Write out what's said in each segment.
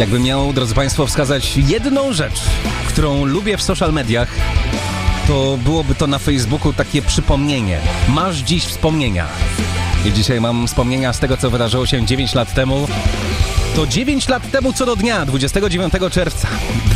Jakbym miał, drodzy Państwo, wskazać jedną rzecz, którą lubię w social mediach, to byłoby to na Facebooku takie przypomnienie. Masz dziś wspomnienia. I dzisiaj mam wspomnienia z tego, co wydarzyło się 9 lat temu. To 9 lat temu co do dnia, 29 czerwca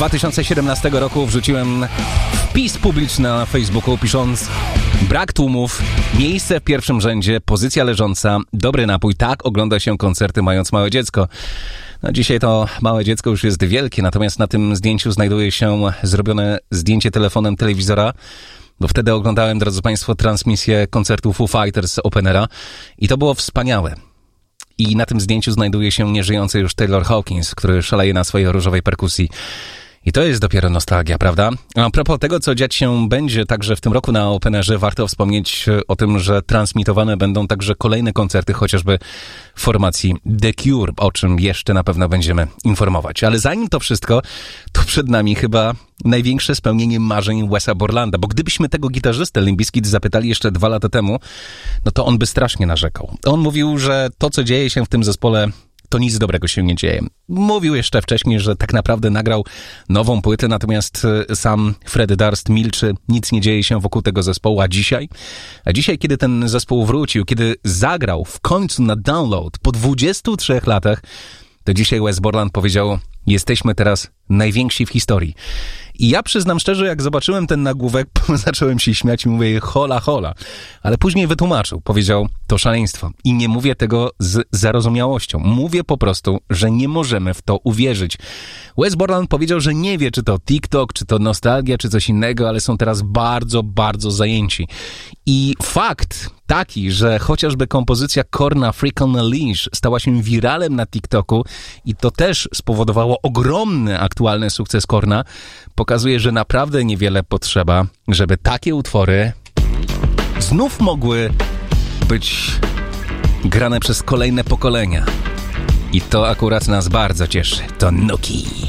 2017 roku wrzuciłem wpis publiczny na Facebooku, pisząc: brak tłumów, miejsce w pierwszym rzędzie, pozycja leżąca, dobry napój, tak ogląda się koncerty mając małe dziecko. No dzisiaj to małe dziecko już jest wielkie, natomiast na tym zdjęciu znajduje się zrobione zdjęcie telefonem telewizora, bo wtedy oglądałem, drodzy Państwo, transmisję koncertu Foo Fighters Openera i to było wspaniałe. I na tym zdjęciu znajduje się nieżyjący już Taylor Hawkins, który szaleje na swojej różowej perkusji. I to jest dopiero nostalgia, prawda? A propos tego, co dziać się będzie także w tym roku na Openerze, warto wspomnieć o tym, że transmitowane będą także kolejne koncerty, chociażby formacji The Cure, o czym jeszcze na pewno będziemy informować. Ale zanim to wszystko, to przed nami chyba największe spełnienie marzeń Wesa Borlanda, bo gdybyśmy tego gitarzystę Limp Bizkit zapytali jeszcze 2 lata temu, no to on by strasznie narzekał. On mówił, że to, co dzieje się w tym zespole, to nic dobrego się nie dzieje. Mówił jeszcze wcześniej, że tak naprawdę nagrał nową płytę, natomiast sam Fred Durst milczy, nic nie dzieje się wokół tego zespołu, a dzisiaj, kiedy ten zespół wrócił, kiedy zagrał w końcu na download po 23 latach, to dzisiaj Wes Borland powiedział: jesteśmy teraz najwięksi w historii. I ja przyznam szczerze, jak zobaczyłem ten nagłówek, zacząłem się śmiać i mówię hola, hola. Ale później wytłumaczył, powiedział: to szaleństwo. I nie mówię tego z zarozumiałością. Mówię po prostu, że nie możemy w to uwierzyć. Wes Borland powiedział, że nie wie, czy to TikTok, czy to nostalgia, czy coś innego, ale są teraz bardzo, bardzo zajęci. I fakt taki, że chociażby kompozycja Korna Freak on a Leash stała się wiralem na TikToku i to też spowodowało ogromny aktualny sukces Korna, pokazuje, że naprawdę niewiele potrzeba, żeby takie utwory znów mogły być grane przez kolejne pokolenia. I to akurat nas bardzo cieszy. To Nuki.